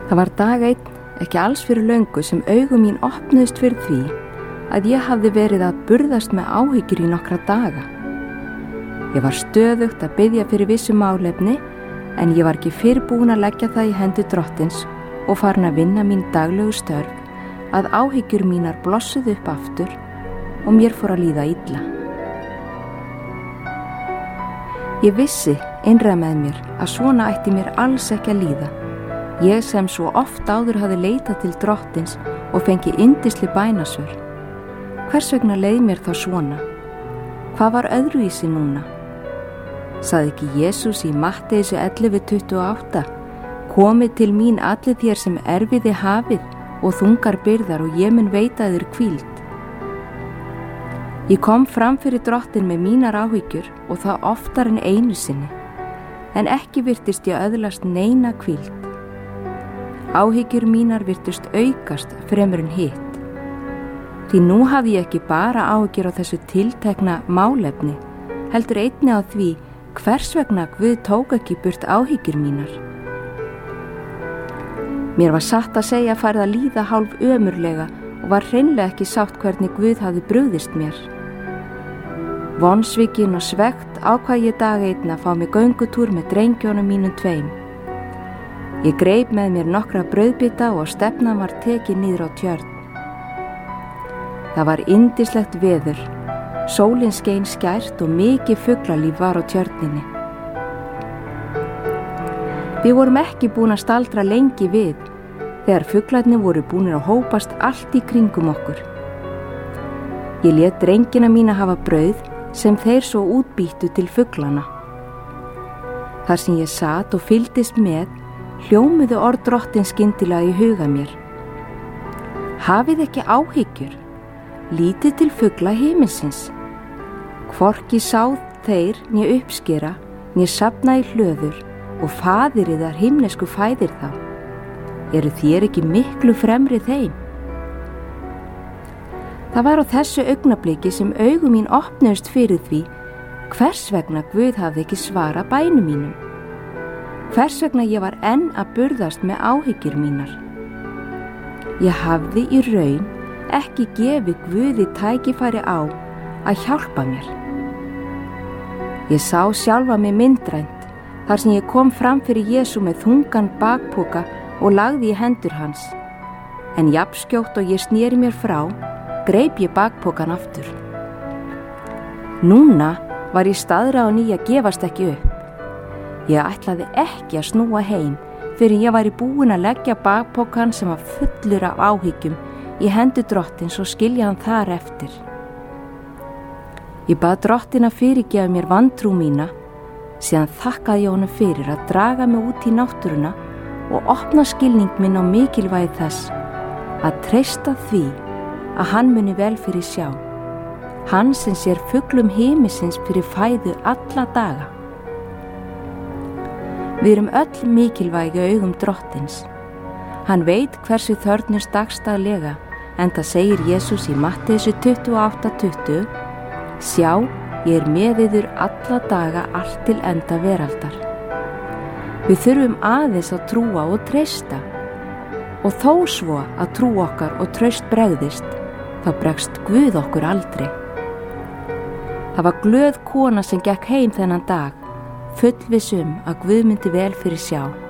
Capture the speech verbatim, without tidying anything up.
Það var dag einn, ekki alls fyrir löngu, sem augu mín opnuðust fyrir því að ég hafði verið að burðast með áhyggjur í nokkra daga. Ég var stöðugt að biðja fyrir vissu málefni, en ég var ekki fyrirbúin að leggja það í hendi Drottins og farin að vinna mín daglegu störf, að áhyggjur mínar blossuðu upp aftur og mér fór að líða illa. Ég vissi innra með mér að svona ætti mér alls ekki að líða. Ég sem svo oft áður hafði leitað til Drottins og fengið yndisleg bænasvör. Hvers vegna leið mér þá svona? Hvað var öðruvísi núna? Sagði ekki Jesús í Matteisi ellefu tuttugu og átta: Komið til mín allir þér sem erfiði hafið og þungar byrðar og ég mun veita þér hvíld. Ég kom fram fyrir Drottin með mínar áhyggjur og það oftar en einu sinni, en ekki virtist ég öðlast neina hvíld. Áhyggjur mínar virtust aukast fremur en hitt. Því nú hafði ég ekki bara áhyggjur á þessu tiltekna málefni, heldur einnig á því hvers vegna Guð tók ekki burt áhyggjur mínar. Mér var satt að segja farið að líða hálf ömurlega og var hreinlega ekki sátt hvernig Guð hafði brugðist mér. Vonsvikinn og svekkt ákvað ég dag einn að fá mig göngutúr með drengjónum mínum tveim. Ég greip með mér nokkra brauðbita og stefnan var tekin niður á tjörn. Það var yndislegt veður, sólin skein skært og mikið fuglalíf var á tjörninni. Við vorum ekki búin að staldra lengi við, þegar fuglarnir voru búnir að hópast allt í kringum okkur. Ég lét drengina mína hafa brauð sem þeir svo útbýttu til fuglana. Þar sem ég sat og fylgdist með, hljómuðu orð Drottins skyndilega í huga mér. Hafið ekki áhyggjur, lítið til fugla himinsins. Hvorki sá þeir né uppskera, né safna í hlöður, og faðir yðar himnesku fæðir þá. Eru þér ekki miklu fremri þeim? Það var á þessu augnabliki sem augu mín opnuðust fyrir því hvers vegna Guð hafði ekki svarað bænum mínum. Hvers vegna ég var enn að burðast með áhyggjur mínar. Ég hafði í raun ekki gefið Guði tækifæri á að hjálpa mér. Ég sá sjálfa mig myndrænt þar sem ég kom fram fyrir Jesú með þungan bakpoka og lagði í hendur hans. En jafnskjótt og ég sneri mér frá, greip ég bakpokan aftur. Núna var ég staðráðin í að gefast ekki upp. Ég ætlaði ekki að snúa heim fyrir ég væri búin að leggja bakpokan sem var fullur af áhyggjum í hendur Drottins og skilja hann þar eftir. Ég bað Drottin að fyrirgefa mér vantrú mína, síðan þakkaði ég honum fyrir að draga mig út í náttúruna og opna skilning minn á mikilvægi þess að treysta því að hann muni vel fyrir sjá. Hann sem sér fuglum himinsins fyrir fæðu alla daga. Við erum öll mikilvægi á augum Drottins. Hann veit hversu þörfnumst dagsdaglega, enda segir Jesús í Matteisi tuttugu og átta tuttugu: Sjá, ég er með yður alla daga allt til enda veraldar. Við þurfum aðeins að trúa og treysta. Og þó svo að trú okkar og traust bregðist, þá bregst Guð okkur aldrei. Það var glöð kona sem gekk heim þennan dag, fullviss um að Guð myndi vel fyrir sjá.